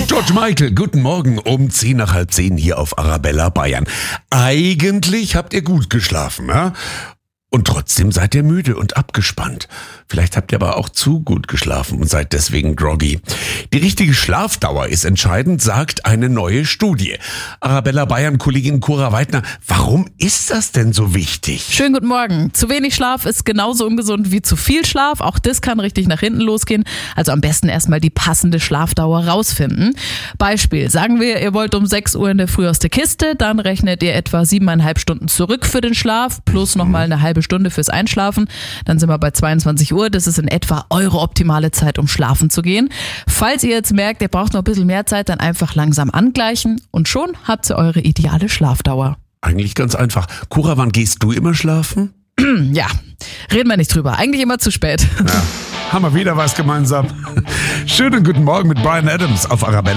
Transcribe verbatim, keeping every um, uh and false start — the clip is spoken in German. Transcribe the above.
George Michael, guten Morgen um zehn nach halb zehn hier auf Arabella Bayern. Eigentlich habt ihr gut geschlafen, ja? Und trotzdem seid ihr müde und abgespannt. Vielleicht habt ihr aber auch zu gut geschlafen und seid deswegen groggy. Die richtige Schlafdauer ist entscheidend, sagt eine neue Studie. Arabella Bayern-Kollegin Cora Weidner, warum ist das denn so wichtig? Schönen guten Morgen. Zu wenig Schlaf ist genauso ungesund wie zu viel Schlaf. Auch das kann richtig nach hinten losgehen. Also am besten erstmal die passende Schlafdauer rausfinden. Beispiel, sagen wir, ihr wollt um sechs Uhr in der Früh aus der Kiste, dann rechnet ihr etwa siebeneinhalb Stunden zurück für den Schlaf, plus nochmal eine halbe Stunde fürs Einschlafen. Dann sind wir bei zweiundzwanzig Uhr. Das ist in etwa eure optimale Zeit, um schlafen zu gehen. Falls ihr jetzt merkt, ihr braucht noch ein bisschen mehr Zeit, dann einfach langsam angleichen und schon habt ihr eure ideale Schlafdauer. Eigentlich ganz einfach. Cora, wann gehst du immer schlafen? Ja, reden wir nicht drüber. Eigentlich immer zu spät. Ja, haben wir wieder was gemeinsam. Schönen guten Morgen mit Bryan Adams auf Arabella.